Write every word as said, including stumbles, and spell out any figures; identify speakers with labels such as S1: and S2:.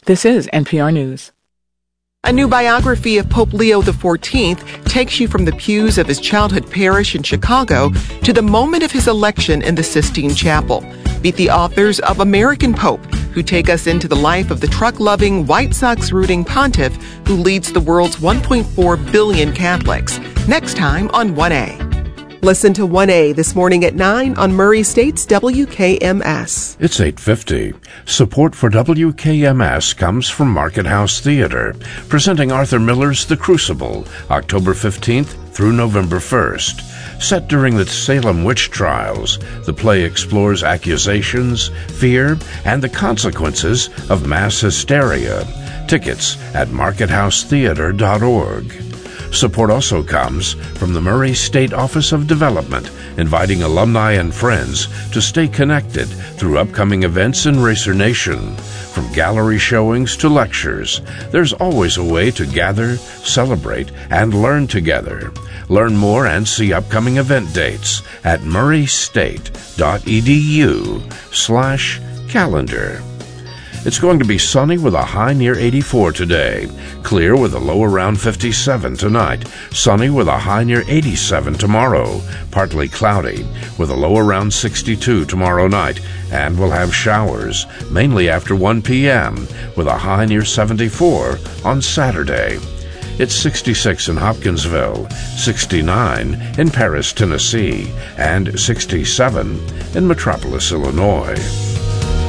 S1: This is N P R News.
S2: A new biography of Pope Leo the fourteenth takes you from the pews of his childhood parish in Chicago to the moment of his election in the Sistine Chapel. Meet the authors of American Pope, who take us into the life of the truck-loving, White Sox-rooting pontiff who leads the world's one point four billion Catholics. Next time on one A. Listen to one A this morning at nine on Murray State's W K M S.
S3: It's eight fifty. Support for W K M S comes from Market House Theater, presenting Arthur Miller's The Crucible, October fifteenth through November first. Set during the Salem witch trials, the play explores accusations, fear, and the consequences of mass hysteria. Tickets at market house theater dot org. Support also comes from the Murray State Office of Development, inviting alumni and friends to stay connected through upcoming events in Racer Nation. From gallery showings to lectures, there's always a way to gather, celebrate, and learn together. Learn more and see upcoming event dates at murraystate.edu slash calendar. It's going to be sunny with a high near eighty-four today. Clear with a low around fifty-seven tonight. Sunny with a high near eighty-seven tomorrow. Partly cloudy with a low around sixty-two tomorrow night. And we'll have showers, mainly after one p.m., with a high near seventy-four on Saturday. It's sixty-six in Hopkinsville, sixty-nine in Paris, Tennessee, and sixty-seven in Metropolis, Illinois.